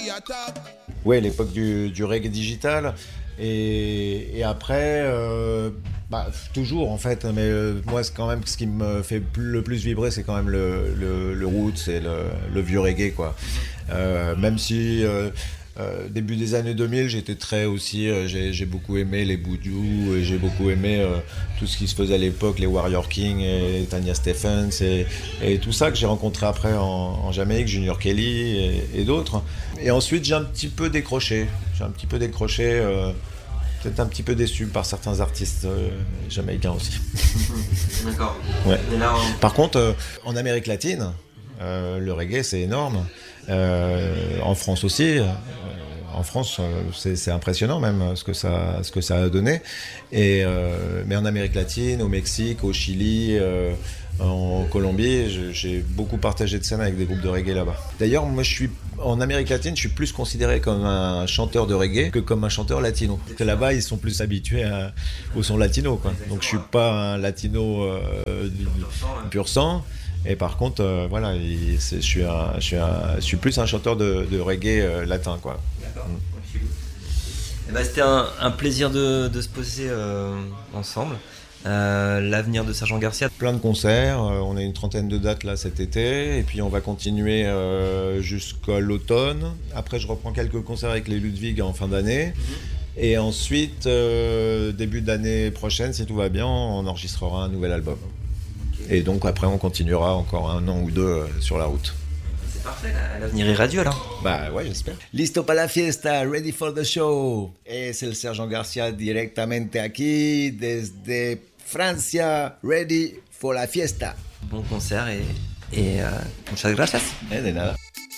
Ouais, l'époque du reggae digital. Et après, toujours en fait, mais moi, c'est quand même ce qui me fait le plus vibrer, c'est quand même le roots, c'est le vieux reggae, quoi. Même si début des années 2000, j'étais très aussi, j'ai beaucoup aimé les Buju, et j'ai beaucoup aimé tout ce qui se faisait à l'époque, les Warrior King et Tanya Stephens et tout ça que j'ai rencontré après en Jamaïque, Junior Kelly et d'autres. Et ensuite, j'ai un petit peu décroché. Peut-être un petit peu déçu par certains artistes jamaïcains aussi. D'accord. Ouais. Mais là, Par contre, en Amérique latine, le reggae c'est énorme. En France aussi. En France, c'est impressionnant même ce que ça a donné. Mais en Amérique latine, au Mexique, au Chili, en Colombie, j'ai beaucoup partagé de scène avec des groupes de reggae là-bas. D'ailleurs, moi, en Amérique latine, je suis plus considéré comme un chanteur de reggae que comme un chanteur latino. Parce que là-bas, ils sont plus habitués au son latino, quoi. Donc, je suis pas un latino pur sang. Et par contre, voilà, je suis plus un chanteur de reggae latin, quoi. d'accord. C'était un plaisir de se poser ensemble. L'avenir de Sergent Garcia. Plein de concerts, on a une trentaine de dates là cet été, et puis on va continuer jusqu'à l'automne. Après, je reprends quelques concerts avec les Ludwig en fin d'année. Et ensuite, début d'année prochaine, si tout va bien, on enregistrera un nouvel album. Et donc après, on continuera encore 1 an ou 2 sur la route. C'est parfait, l'avenir est radieux alors. Bah ouais, j'espère. Listo para la fiesta, ready for the show. Es el Sergent Garcia directamente aquí desde Francia, ready for la fiesta. Bon concert et muchas gracias. De nada.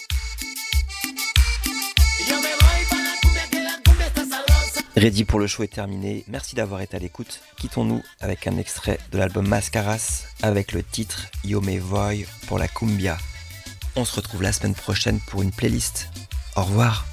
Ready pour le show est terminé. Merci d'avoir été à l'écoute. Quittons-nous avec un extrait de l'album Mascaras avec le titre Yo me voy pour la cumbia. On se retrouve la semaine prochaine pour une playlist. Au revoir.